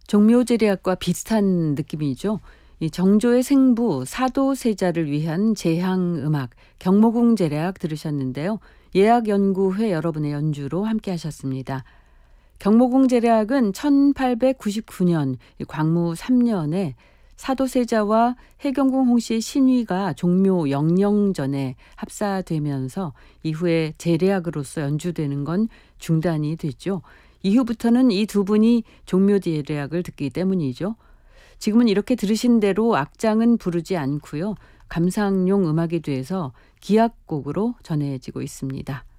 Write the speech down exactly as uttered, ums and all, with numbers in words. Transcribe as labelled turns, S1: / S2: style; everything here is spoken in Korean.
S1: 종묘제례악과 비슷한 느낌이죠. 이 정조의 생부 사도세자를 위한 제향 음악 경모궁 제례악 들으셨는데요. 예악연구회 여러분의 연주로 함께 하셨습니다. 경모궁 제례악은 천팔백구십구 년 광무 삼 년에 사도세자와 해경궁 홍씨의 신위가 종묘 영령전에 합사되면서 이후에 제례악으로서 연주되는 건 중단이 됐죠. 이후부터는 이 두 분이 종묘 제례악을 듣기 때문이죠. 지금은 이렇게 들으신 대로 악장은 부르지 않고요. 감상용 음악이 돼서 기악곡으로 전해지고 있습니다.